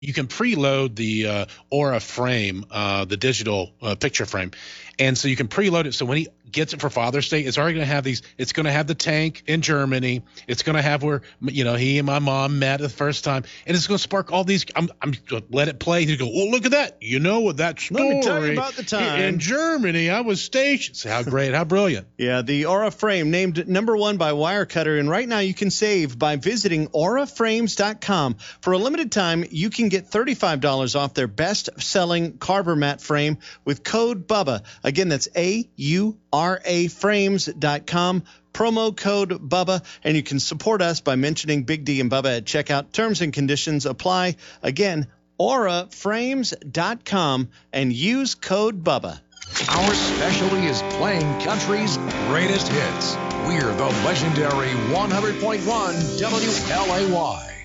you can preload the Aura frame, the digital picture frame, and so you can preload it. So when he gets it for Father's Day, it's already going to have these. It's going to have the tank in Germany. It's going to have where he and my mom met the first time, and it's going to spark all these. I'm going to let it play. He's going, oh, look at that! That story. Let me tell you about the time in Germany I was stationed. So how great, how brilliant! Yeah, the Aura frame named #1 by Wirecutter, and right now you can save by visiting auraframes.com. For a limited time, you can get $35 off their best-selling Carver mat frame with code BUBBA. Again, that's AURAFrames.com. Promo code BUBBA, and you can support us by mentioning Big D and Bubba at checkout. Terms and conditions apply. Again, auraframes.com and use code BUBBA. Our specialty is playing country's greatest hits. We're the legendary 100.1 WLAY.